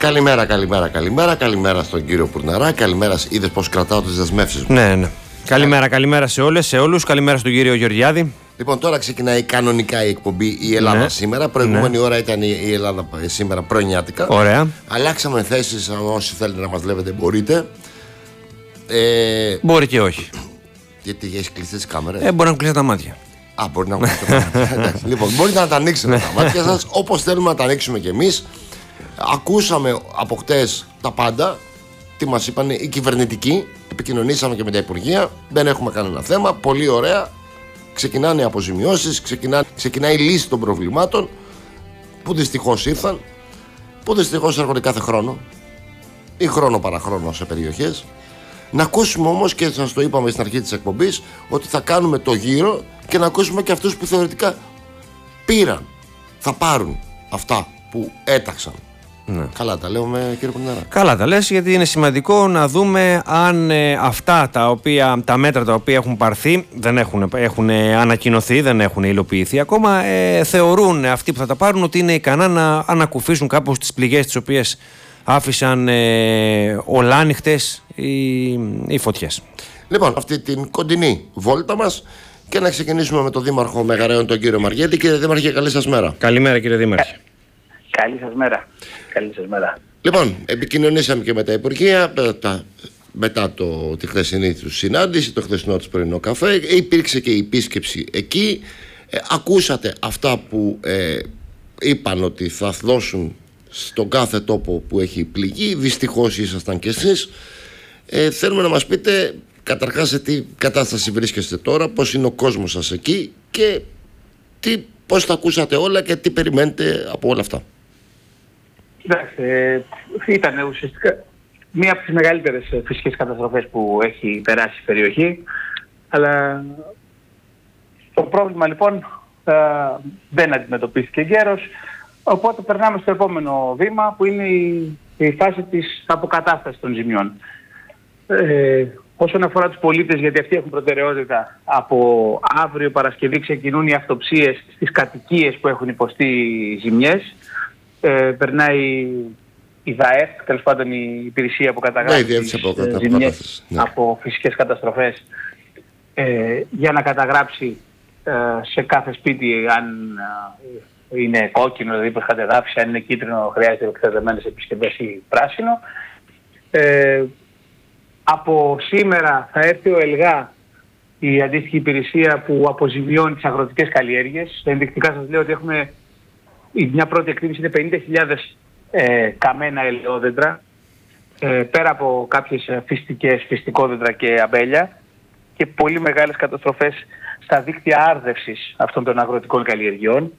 Καλημέρα στον κύριο Πουρναρά. Καλημέρα, είδες πως κρατάω τις δεσμεύσεις μου. Ναι. Καλημέρα σε όλες, σε όλους. Καλημέρα στον κύριο Γεωργιάδη. Λοιπόν, τώρα ξεκινάει κανονικά η εκπομπή Η Ελλάδα σήμερα. Προηγούμενη ώρα ήταν η Ελλάδα σήμερα πρωινιάτικα. Ωραία. Αλλάξαμε θέσεις. Όσοι θέλετε να μας βλέπετε, μπορείτε. Μπορεί και όχι. Γιατί έχει κλειστεί τις κάμερες. Μπορεί να κλείσει τα μάτια. Μπορεί να κλείσει τα μάτια. Λοιπόν, μπορείτε να τα ανοίξετε τα μάτια σας όπως θέλουμε να τα ανοίξουμε κι εμείς. Ακούσαμε από χτες τα πάντα. Τι μας είπαν οι κυβερνητικοί. Επικοινωνήσαμε και με τα Υπουργεία. Δεν έχουμε κανένα θέμα. Πολύ ωραία. Ξεκινάνε οι αποζημιώσεις. Ξεκινάει η λύση των προβλημάτων που δυστυχώς ήρθαν. Που δυστυχώς έρχονται κάθε χρόνο ή χρόνο παραχρόνο σε περιοχές. Να ακούσουμε όμως, και σας το είπαμε στην αρχή της εκπομπής, ότι θα κάνουμε το γύρο και να ακούσουμε και αυτούς που θεωρητικά θα πάρουν αυτά που έταξαν. Ναι. Καλά τα λέω κύριε Πουρναρά. Καλά τα λες, γιατί είναι σημαντικό να δούμε αν αυτά τα μέτρα τα οποία έχουν πάρθει, δεν έχουν ανακοινωθεί, δεν έχουν υλοποιηθεί ακόμα, θεωρούν αυτοί που θα τα πάρουν ότι είναι ικανά να ανακουφίσουν κάπως τις πληγές τις οποίες άφησαν ολάνυχτες οι φωτιές. Λοιπόν, αυτή την κοντινή βόλτα μας, και να ξεκινήσουμε με τον Δήμαρχο Μεγαρέων, τον κύριο Μαριέτη. Κύριε Δήμαρχε, καλή σας μέρα. Καλημέρα κύριε Δήμαρχε. Καλή σας μέρα. Λοιπόν, επικοινωνήσαμε και με τα Υπουργεία μετά τη χθεσινή του συνάντηση, το χθεσινό του πρωινό καφέ. Υπήρξε και η επίσκεψη εκεί. Ακούσατε αυτά που είπαν ότι θα δώσουν στον κάθε τόπο που έχει πληγεί. Δυστυχώς ήσασταν κι εσείς. Θέλουμε να μας πείτε καταρχάς σε τι κατάσταση βρίσκεστε τώρα, πώς είναι ο κόσμος σας εκεί και πώς τα ακούσατε όλα και τι περιμένετε από όλα αυτά. Κοιτάξτε, ήταν ουσιαστικά μία από τις μεγαλύτερες φυσικές καταστροφές που έχει περάσει η περιοχή, αλλά το πρόβλημα λοιπόν δεν αντιμετωπίστηκε εγκαίρως, οπότε περνάμε στο επόμενο βήμα που είναι η φάση της αποκατάστασης των ζημιών. Όσον αφορά τους πολίτες, γιατί αυτοί έχουν προτεραιότητα, από αύριο Παρασκευή ξεκινούν οι αυτοψίες στις κατοικίες που έχουν υποστεί ζημιές. Περνάει η ΔΑΕΦ, τέλος πάντων η υπηρεσία που καταγράφει ζημιές από φυσικές καταστροφές, για να καταγράψει σε κάθε σπίτι αν είναι κόκκινο, δηλαδή πως κατεδάφιση, αν είναι κίτρινο χρειάζεται εξετασμένες επισκευές ή πράσινο. Από σήμερα θα έρθει ο ΕΛΓΑ, η αντίστοιχη υπηρεσία που αποζημιώνει τις αγροτικές καλλιέργειες. Ενδεικτικά σας λέω ότι έχουμε, μια πρώτη εκτίμηση είναι 50.000 καμένα ελαιόδεντρα, πέρα από κάποιες φυστικόδεντρα και αμπέλια, και πολύ μεγάλες καταστροφές στα δίκτυα άρδευσης αυτών των αγροτικών καλλιεργειών.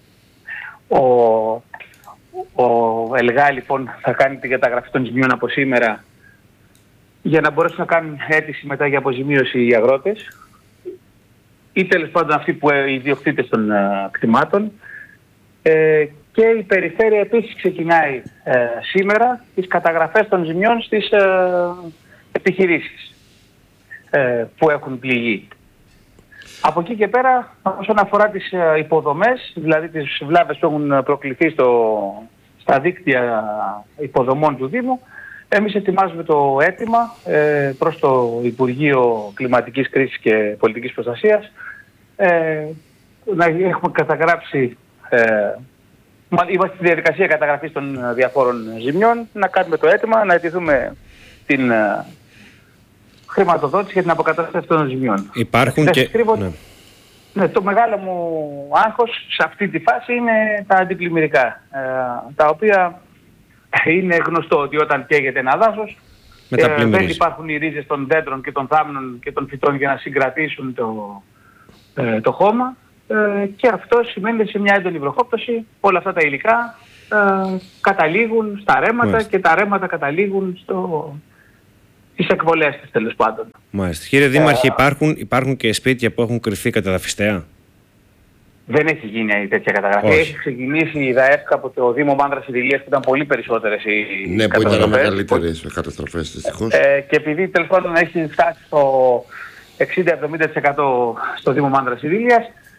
Ο ΕΛΓΑ λοιπόν θα κάνει την καταγραφή των ζημιών από σήμερα, για να μπορέσουν να κάνουν αίτηση μετά για αποζημίωση οι αγρότες ή τέλος πάντων αυτοί που οι ιδιοκτήτες των κτημάτων. Και η περιφέρεια επίσης ξεκινάει σήμερα τις καταγραφές των ζημιών στις επιχειρήσεις που έχουν πληγεί. Από εκεί και πέρα, όσον αφορά τις υποδομές, δηλαδή τις βλάβες που έχουν προκληθεί στα δίκτυα υποδομών του Δήμου, εμείς ετοιμάζουμε το αίτημα προς το Υπουργείο Κλιματικής Κρίσης και Πολιτικής Προστασίας, να έχουμε καταγράψει, είμαστε στη διαδικασία καταγραφής των διαφόρων ζημιών, να κάνουμε το αίτημα, να αιτηθούμε την χρηματοδότηση για την αποκατάσταση των ζημιών. Υπάρχουν και... Ναι, το μεγάλο μου άγχος σε αυτή τη φάση είναι τα αντιπλημμυρικά, τα οποία είναι γνωστό ότι όταν καίγεται ένα δάσος, δεν υπάρχουν οι ρίζες των δέντρων και των θάμνων και των φυτών για να συγκρατήσουν το χώμα, και αυτό σημαίνει σε μια έντονη βροχόπτωση όλα αυτά τα υλικά καταλήγουν στα ρέματα και τα ρέματα καταλήγουν στις εκβολές της, τέλος πάντων. Μάλιστα. Κύριε Δήμαρχε, υπάρχουν και σπίτια που έχουν κρυφθεί καταδαφιστέα? Δεν έχει γίνει τέτοια καταγραφή. Όχι. Έχει ξεκινήσει η ΔΑΕΦΚ από το Δήμο Μάνδρας Ιδηλίας, που ήταν πολύ περισσότερες οι καταστροφές. Ναι, που ήταν μεγαλύτερες οι καταστροφές δυστυχώς. Και επειδή τέλος πάντων έχει φτάσει στο 60-70% στο Δήμο Μάνδρας Ιδηλίας,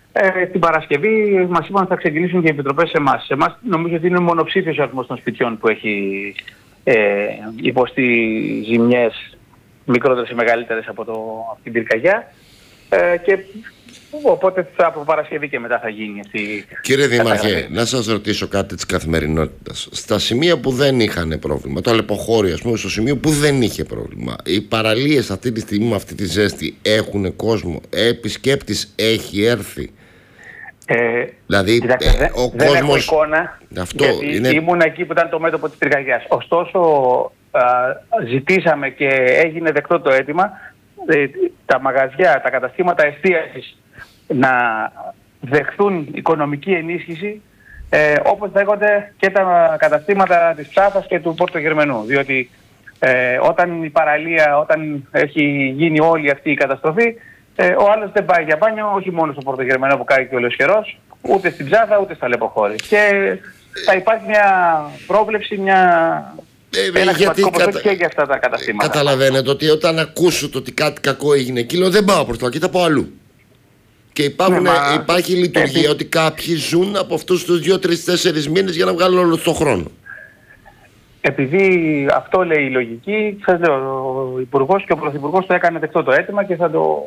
Την Παρασκευή μας είπαν ότι θα ξεκινήσουν και οι επιτροπές σε εμάς. Σε εμάς νομίζω ότι είναι μονοψήφιος ο αριθμός των σπιτιών που έχει υποστεί ζημιές μικρότερες ή μεγαλύτερες από την πυρκαγιά. Και οπότε από Παρασκευή και μετά θα γίνει αυτή η Κύριε Δήμαρχε, να σας ρωτήσω κάτι της καθημερινότητας. Στα σημεία που δεν είχαν πρόβλημα, το Αλεποχώρι, ας πούμε, στο σημείο που δεν είχε πρόβλημα, οι παραλίες αυτή τη στιγμή με αυτή τη ζέστη έχουν κόσμο, επισκέπτης έχει έρθει? Δηλαδή, ο δεν κόσμος... έχω εικόνα, αυτό γιατί είναι... ήμουν εκεί που ήταν το μέτωπο της πυρκαγιάς. Ωστόσο, ζητήσαμε και έγινε δεκτό το αίτημα τα μαγαζιά, τα καταστήματα εστίασης να δεχθούν οικονομική ενίσχυση, όπως δέχονται και τα καταστήματα της Ψάθας και του Πορτογερμενού. Διότι όταν η παραλία, όταν έχει γίνει όλη αυτή η καταστροφή, ο άλλος δεν πάει για μπάνιο, όχι μόνο στο Πορτογερμενό που κάνει και ο Λεωσχερός, ούτε στην Ψάθα ούτε στα Αλεποχώρι. Και θα υπάρχει μια πρόβλεψη, ένα σημαντικό ποσό και για αυτά τα καταστήματα. Καταλαβαίνετε ότι όταν ακούσω ότι κάτι κακό έγινε εκεί, λέω δεν πάω προς το εκεί, θα πάω αλλού. Και υπάρχει λειτουργία ότι κάποιοι ζουν από αυτούς τους 2-3-4 μήνες για να βγάλουν όλο τον χρόνο. Επειδή αυτό λέει η λογική, σας λέω, ο Υπουργός και ο Πρωθυπουργός το έκανε δεκτό το αίτημα και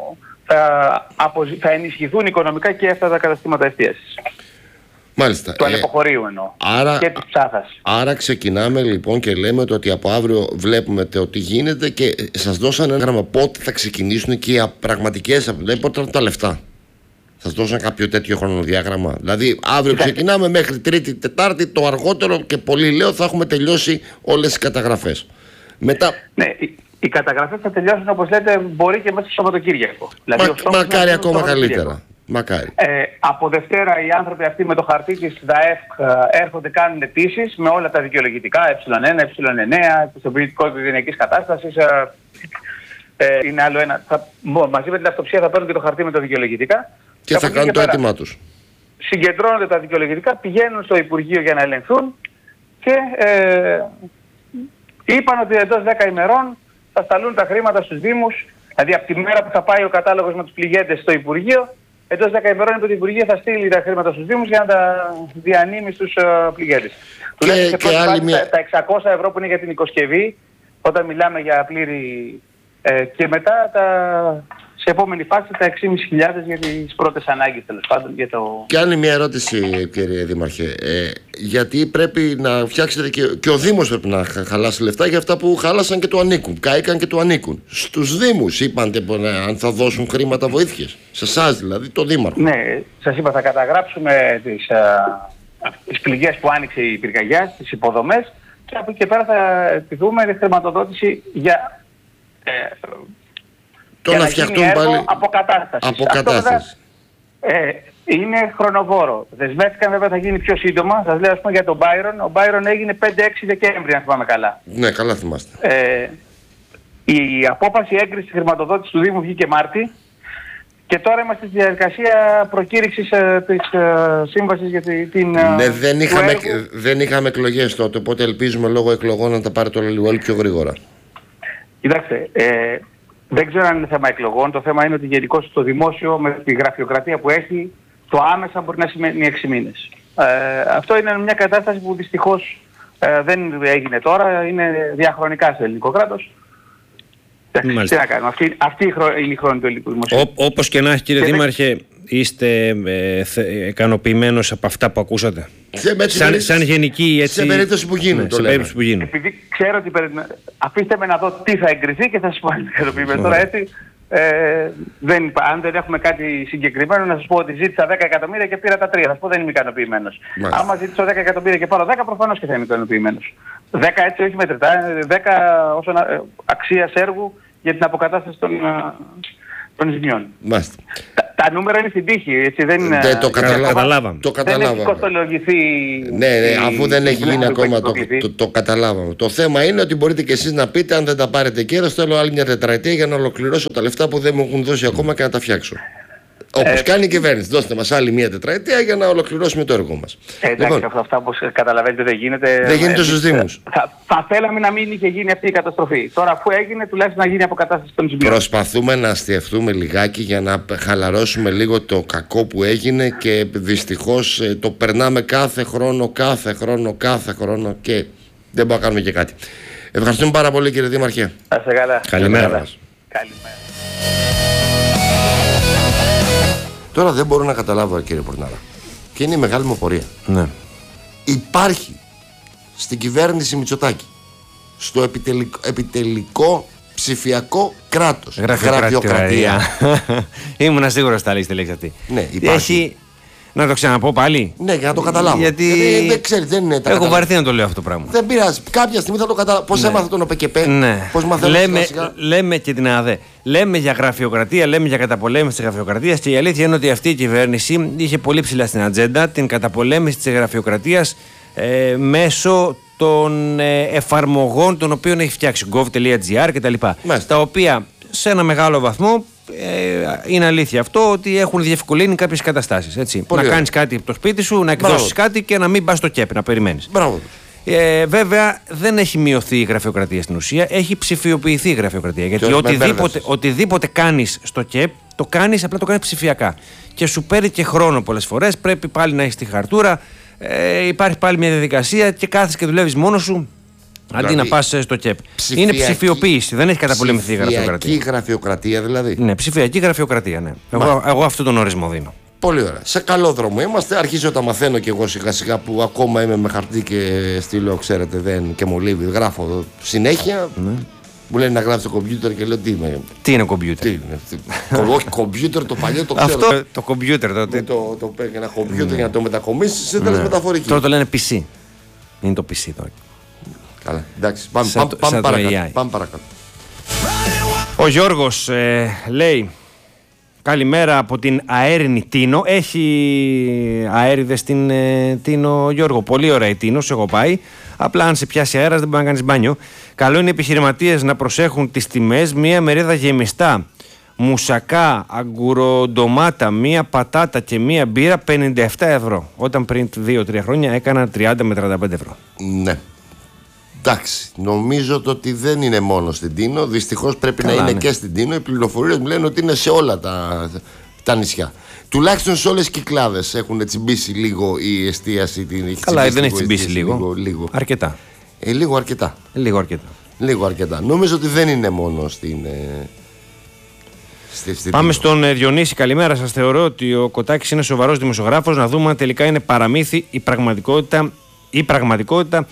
θα ενισχυθούν οικονομικά και αυτά τα καταστήματα εστίασης. Μάλιστα. Του Αλεποχωρίου εννοώ. Και της Ψάθας. Άρα ξεκινάμε λοιπόν και λέμε ότι από αύριο βλέπουμε τι γίνεται και σας δώσανε ένα γράμμα πότε θα ξεκινήσουν και οι πραγματικές, δηλαδή πότε θα τα λεφτά. Σας δώσαν κάποιο τέτοιο χρονοδιάγραμμα? Δηλαδή αύριο ξεκινάμε μέχρι Τρίτη, Τετάρτη, το αργότερο και πολύ λέω θα έχουμε τελειώσει όλες οι καταγραφές. Μετά... Ναι, οι καταγραφές θα τελειώσουν όπως λέτε μπορεί και μέσα στο Σαββατοκύριακο. Μακάρι ακόμα καλύτερα. Μακάρι. Από Δευτέρα οι άνθρωποι αυτοί με το χαρτί της ΔΑΕΦ έρχονται, κάνουν αιτήσεις με όλα τα δικαιολογητικά ε1, ε9, πιστοποιητικό οικογενειακής κατάστασης. Είναι άλλο ένα. Μαζί με την αυτοψία θα παίρνουν και το χαρτί με τα δικαιολογητικά. Και θα κάνουν το αίτημά τους. Συγκεντρώνονται τα δικαιολογητικά, πηγαίνουν στο Υπουργείο για να ελεγχθούν και είπαν ότι εντός 10 ημερών θα σταλούν τα χρήματα στους Δήμους. Δηλαδή από τη μέρα που θα πάει ο κατάλογος με τους πληγέντες στο Υπουργείο, εντός 10 ημερών το Υπουργείο θα στείλει τα χρήματα στους Δήμους για να τα διανύμει στους πληγέντες. Τα 600 ευρώ που είναι για την οικοσκευή, όταν μιλάμε για πλήρη... και μετά σε επόμενη φάση τα 6.500 για τις πρώτες ανάγκες τέλος πάντων. Και άλλη μια ερώτηση κύριε Δήμαρχε. Γιατί πρέπει να φτιάξετε και ο Δήμος πρέπει να χαλάσει λεφτά για αυτά που χάλασαν και του ανήκουν, κάηκαν και του ανήκουν. Στους Δήμους είπατε αν θα δώσουν χρήματα βοήθειες? Σε εσάς δηλαδή, το Δήμαρχο? Ναι, σας είπα θα καταγράψουμε τις πληγές που άνοιξε η πυρκαγιά, τις υποδομές και από εκεί και πέρα θα επιθούμε τη χρηματοδότηση για... το να φτιαχτούν πάλι αποκατάσταση. Είναι χρονοβόρο. Δεσμεύτηκαν βέβαια θα γίνει πιο σύντομα. Σας λέω ας πούμε για τον Byron. Ο Byron έγινε 5-6 Δεκέμβρη αν θυμάμαι καλά. Ναι, καλά θυμάστε. Η απόφαση έγκρισης χρηματοδότησης του Δήμου βγήκε Μάρτη και τώρα είμαστε στη διαδικασία προκήρυξης της σύμβασης για την... Ναι, δεν είχαμε εκλογές τότε, οπότε ελπίζουμε λόγω εκλογών να τα πάρει το λίγο πιο γρήγορα. Κοιτάξτε, δεν ξέρω αν είναι θέμα εκλογών. Το θέμα είναι ότι γενικώς το δημόσιο με τη γραφειοκρατία που έχει, το άμεσα μπορεί να σημαίνει 6 μήνες. Αυτό είναι μια κατάσταση που δυστυχώς δεν έγινε τώρα, είναι διαχρονικά στο ελληνικό κράτος. Τι να κάνουμε, αυτή είναι η χρόνη του ελληνικού δημοσίου. Όπως και να έχει κύριε Δήμαρχε, είστε ικανοποιημένος από αυτά που ακούσατε? Σαν γενική έτσι... Σε περίπτωση που γίνουν το λέμε. Επειδή ξέρω ότι αφήστε με να δω τι θα εγκριθεί και θα σας πω αν ικανοποιημένος. Τώρα έτσι, αν δεν έχουμε κάτι συγκεκριμένο να σας πω ότι ζήτησα 10 εκατομμύρια και πήρα τα 3. Θα σας πω δεν είμαι ικανοποιημένος. Άμα ζήτησα 10 εκατομμύρια και πάρω 10 προφανώς και θα είμαι ικανοποιημένος. 10 έτσι όχι μετρητά, 10 όσον αξίας έργου για την αποκατάσταση των ζημιών. Τα νούμερα είναι στην τύχη, έτσι δεν είναι... Το καταλάβαμε. Δεν έχει κοστολογηθεί... Ναι, αφού δεν έχει γίνει ακόμα το καταλάβαμε. Το θέμα είναι ότι μπορείτε και εσείς να πείτε αν δεν τα πάρετε καιρός, θέλω άλλη μια τετραετία για να ολοκληρώσω τα λεφτά που δεν μου έχουν δώσει ακόμα και να τα φτιάξω. Όπως κάνει η κυβέρνηση. Δώστε μας άλλη μία τετραετία για να ολοκληρώσουμε το έργο μας. Εντάξει, αυτά όπως καταλαβαίνετε δεν γίνεται. Δεν γίνεται στους Δήμους. Θα θέλαμε να μην είχε γίνει αυτή η καταστροφή. Τώρα, αφού έγινε, τουλάχιστον να γίνει αποκατάσταση των ζημιών. Προσπαθούμε να αστιευτούμε λιγάκι για να χαλαρώσουμε λίγο το κακό που έγινε και δυστυχώς το περνάμε κάθε χρόνο και δεν μπορούμε να κάνουμε και κάτι. Ευχαριστούμε πάρα πολύ, κύριε Δήμαρχε. Να είστε καλά. Καλημέρα. Καλημέρα. Τώρα δεν μπορώ να καταλάβω, κύριε Πορνάρα, και είναι η μεγάλη μου πορεία. Ναι. Υπάρχει στην κυβέρνηση Μητσοτάκη, στο επιτελικό ψηφιακό κράτος, γραφειοκρατία. Ήμουνα σίγουρος ότι θα λύσει τη λέξη αυτή. Ναι, υπάρχει. Να το ξαναπώ πάλι. Ναι, για να το καταλάβω. Γιατί δεν ξέρει, δεν είναι. Έχω βαρεθεί να το λέω αυτό το πράγμα. Δεν πειράζει. Κάποια στιγμή θα το καταλάβω. Πώς έμαθα τον ΟΠΕΚΕΠΕ, Ναι. πώς μαθαίνω. Λέμε και την ΑΔΕ. Λέμε για γραφειοκρατία, λέμε για καταπολέμηση της γραφειοκρατίας και η αλήθεια είναι ότι αυτή η κυβέρνηση είχε πολύ ψηλά στην ατζέντα την καταπολέμηση της γραφειοκρατίας μέσω των εφαρμογών των οποίων έχει φτιάξει gov.gr κτλ. Τα οποία σε ένα μεγάλο βαθμό είναι αλήθεια αυτό ότι έχουν διευκολύνει κάποιες καταστάσεις. Να κάνεις κάτι από το σπίτι σου, να εκδώσεις κάτι και να μην πας στο ΚΕΠ, να περιμένεις. Μπράβο. Βέβαια δεν έχει μειωθεί η γραφειοκρατία στην ουσία, έχει ψηφιοποιηθεί η γραφειοκρατία. Γιατί οτιδήποτε κάνεις στο ΚΕΠ, το κάνεις, απλά το κάνεις ψηφιακά. Και σου παίρνει και χρόνο πολλές φορές, πρέπει πάλι να έχεις τη χαρτούρα, υπάρχει πάλι μια διαδικασία και κάθεσαι και δουλεύεις μόνος σου. Αντί να πας στο ΚΕΠ. Είναι ψηφιοποίηση, δεν έχει καταπολεμηθεί η γραφειοκρατία. Ψηφιακή γραφειοκρατία δηλαδή. Ναι, ψηφιακή γραφειοκρατία, ναι. Εγώ αυτόν τον ορισμό δίνω. Πολύ ωραία. Σε καλό δρόμο είμαστε. Αρχίζω τα μαθαίνω κι εγώ σιγά σιγά που ακόμα είμαι με χαρτί και στείλω, ξέρετε, δεν και μολύβι. Γράφω συνέχεια. Ναι. Μου λένε να γράφει στο κομπιούτερ και λέω τι είμαι. Τι είναι κομπιούτερ. Όχι, κομπιούτερ το παλιό το ξέρω. Αυτό το κομπιούτερ τότε. Το παίρνει ένα κομπιούτερ για να το μετακομίσει σε τέλος μεταφορική. Τώρα το λένε PC. Είναι το PC τώρα. Καλά, εντάξει, πάμε παρακάτω. Ο Γιώργος λέει καλημέρα από την αέρινη Τίνο. Έχει αέριδες στην Τίνο, Γιώργο. Πολύ ωραία η Τίνο, σου έχω πάει. Απλά αν σε πιάσει αέρας δεν μπορεί να κάνεις μπάνιο. Καλό είναι οι επιχειρηματίες να προσέχουν τις τιμές. Μία μερίδα γεμιστά μουσακά, αγκουροντομάτα, μία πατάτα και μία μπύρα 57 ευρώ. Όταν πριν 2-3 χρόνια έκανα 30 με 35 ευρώ. Ναι. Εντάξει, νομίζω ότι δεν είναι μόνο στην Τίνο. Δυστυχώς πρέπει να είναι και στην Τίνο. Οι πληροφορίες μου λένε ότι είναι σε όλα τα νησιά. Τουλάχιστον σε όλες τις Κυκλάδες έχουν τσιμπήσει λίγο η εστίαση. Καλά, δεν έχει τσιμπήσει λίγο. Αρκετά. Λίγο αρκετά. Λίγο αρκετά. Νομίζω ότι δεν είναι μόνο στην. Πάμε στον Διονύση. Καλημέρα σας. Θεωρώ ότι ο Κοτάκης είναι σοβαρός δημοσιογράφος. Να δούμε αν τελικά είναι παραμύθι η πραγματικότητα.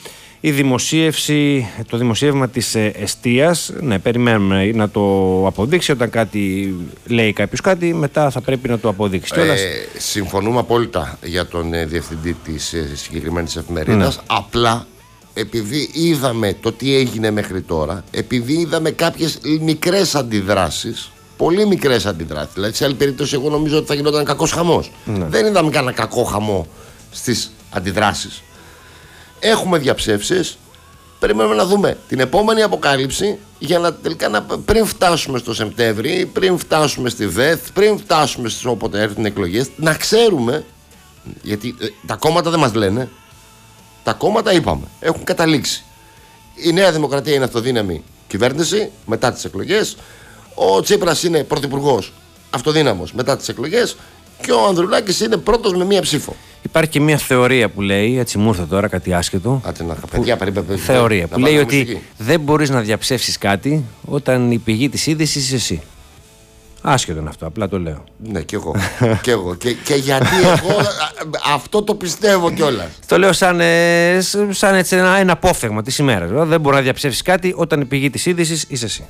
Το δημοσίευμα της εστίας. Ναι, περιμένουμε να το αποδείξει. Όταν κάτι λέει κάποιος κάτι, μετά θα πρέπει να το αποδείξει. Συμφωνούμε απόλυτα για τον διευθυντή της συγκεκριμένης εφημερίδας. Ναι. Απλά επειδή είδαμε το τι έγινε μέχρι τώρα, επειδή είδαμε κάποιες μικρές αντιδράσεις, πολύ μικρές αντιδράσεις. Δηλαδή, σε άλλη περίπτωση, εγώ νομίζω ότι θα γινόταν κακός χαμός. Ναι. Δεν είδαμε κανένα κακό χαμό στις αντιδράσεις. Έχουμε διαψεύσεις. Περιμένουμε να δούμε την επόμενη αποκάλυψη για να τελικά πριν φτάσουμε στο Σεπτέμβρη, πριν φτάσουμε στη ΔΕΘ, πριν φτάσουμε στις όποτε έρθουν οι εκλογές, να ξέρουμε. Γιατί τα κόμματα δεν μας λένε. Τα κόμματα είπαμε. Έχουν καταλήξει. Η Νέα Δημοκρατία είναι αυτοδύναμη κυβέρνηση μετά τις εκλογές. Ο Τσίπρας είναι πρωθυπουργός αυτοδύναμος μετά τις εκλογές. Και ο Ανδρουλάκης είναι πρώτος με μία ψήφο. Υπάρχει και μια θεωρία που λέει, έτσι μου ήρθε τώρα κάτι άσχετο. Θεωρία που λέει ότι δεν μπορείς να διαψεύσεις κάτι όταν η πηγή της είδησης είσαι εσύ. Άσχετο είναι αυτό, απλά το λέω. Ναι, και εγώ. Και γιατί εγώ αυτό το πιστεύω κιόλας. Το λέω σαν έτσι ένα απόφθεγμα της ημέρας. Δεν μπορεί να διαψεύσεις κάτι όταν η πηγή της είδησης είσαι εσύ.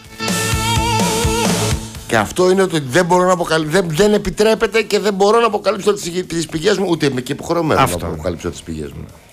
Και αυτό είναι ότι δεν μπορώ να αποκαλύψω. Δεν επιτρέπεται και δεν μπορώ να αποκαλύψω τις πηγές μου, ούτε είμαι και υποχρεωμένο να αποκαλύψω τις πηγές μου.